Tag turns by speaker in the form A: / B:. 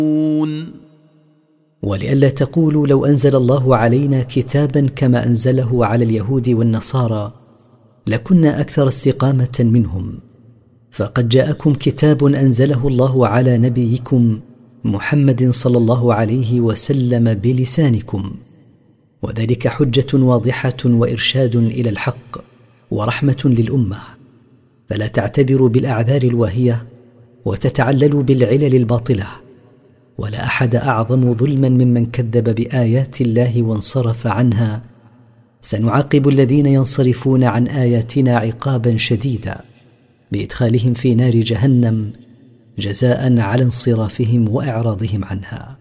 A: ولئلا تقولوا لو أنزل الله علينا كتابا كما أنزله على اليهود والنصارى لكنا أكثر استقامة منهم، فقد جاءكم كتاب أنزله الله على نبيكم محمد صلى الله عليه وسلم بلسانكم، وذلك حجة واضحة وإرشاد إلى الحق ورحمة للأمة، فلا تعتذروا بالأعذار الواهية وتتعللوا بالعلل الباطلة، ولا أحد أعظم ظلما ممن كذب بآيات الله وانصرف عنها. سنعاقب الذين ينصرفون عن آياتنا عقابا شديدا بإدخالهم في نار جهنم جزاء على انصرافهم وإعراضهم عنها.